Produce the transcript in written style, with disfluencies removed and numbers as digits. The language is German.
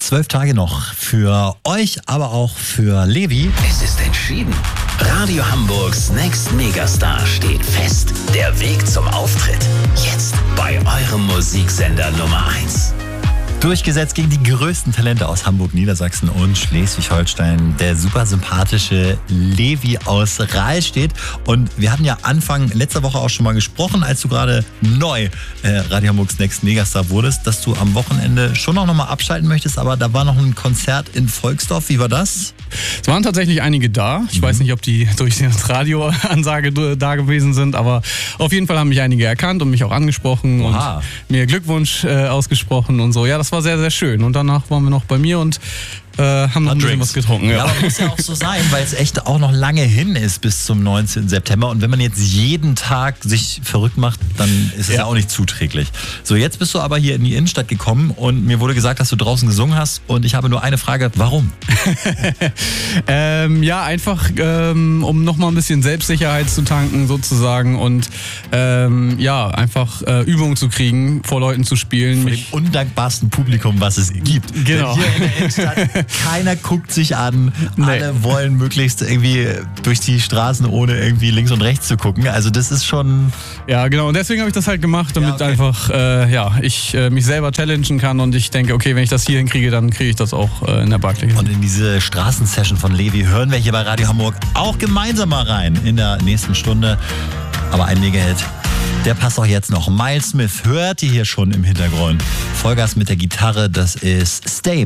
12 Tage noch für euch, aber auch für Levi. Es ist entschieden. Radio Hamburgs Next Megastar steht fest. Der Weg zum Auftritt. Jetzt bei eurem Musiksender Nummer 1. Durchgesetzt gegen die größten Talente aus Hamburg, Niedersachsen und Schleswig-Holstein. Der super sympathische Levi aus Rahlstedt. Und wir hatten ja Anfang letzter Woche auch schon mal gesprochen, als du gerade neu Radio Hamburgs Next Megastar wurdest, dass du am Wochenende schon noch mal abschalten möchtest. Aber da war noch ein Konzert in Volksdorf. Wie war das? Es waren tatsächlich einige da. Ich weiß nicht, ob die durch die Radioansage da gewesen sind, aber auf jeden Fall haben mich einige erkannt und mich auch angesprochen und mir Glückwunsch ausgesprochen und so. Ja, das war sehr, sehr schön. Und danach waren wir noch bei mir und haben noch ein bisschen was getrunken. Ja, aber muss ja auch so sein, weil es echt auch noch lange hin ist bis zum 19. September. Und wenn man jetzt jeden Tag sich verrückt macht, dann ist es ja auch nicht zuträglich. So, jetzt bist du aber hier in die Innenstadt gekommen und mir wurde gesagt, dass du draußen gesungen hast. Und ich habe nur eine Frage, warum? Ja, einfach um nochmal ein bisschen Selbstsicherheit zu tanken sozusagen und einfach Übung zu kriegen, vor Leuten zu spielen. Vor dem undankbarsten Publikum, was es gibt. Genau. Denn hier in der Innenstadt, keiner guckt sich an. Alle wollen möglichst irgendwie durch die Straßen, ohne irgendwie links und rechts zu gucken. Also das ist schon... Ja, genau. Und deswegen habe ich das halt gemacht, damit einfach ich mich selber challengen kann. Und ich denke, okay, wenn ich das hier hinkriege, dann kriege ich das auch in der Barclay. Und in diese Straßensession von Levi hören wir hier bei Radio Hamburg auch gemeinsam mal rein in der nächsten Stunde. Aber ein Megahit, der passt auch jetzt noch. Miles Smith hört ihr hier schon im Hintergrund. Vollgas mit der Gitarre, das ist Stay.